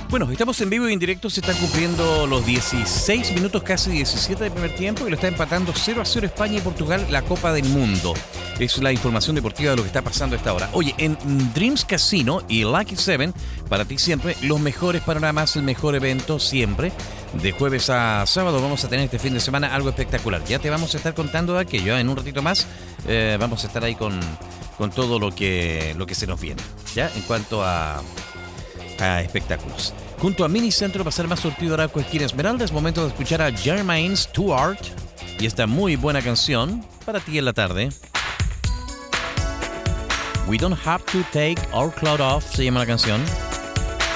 Bueno, estamos en vivo y en directo, se están cumpliendo los 16 minutos, casi 17 del primer tiempo, y lo está empatando 0-0 España y Portugal, la Copa del Mundo. Es la información deportiva de lo que está pasando a esta hora. Oye, en Dreams Casino y Lucky 7, para ti siempre, los mejores panoramas, el mejor evento siempre. De jueves a sábado vamos a tener este fin de semana algo espectacular. Ya te vamos a estar contando de aquello, en un ratito más vamos a estar ahí con todo lo que se nos viene, ¿ya? En cuanto a espectáculos. Junto a Minicentro, para ser más surtido Arauco esquina Esmeralda, es momento de escuchar a Jermaine Stewart y esta muy buena canción para ti en la tarde. We Don't Have to Take Our Clothes Off se llama la canción.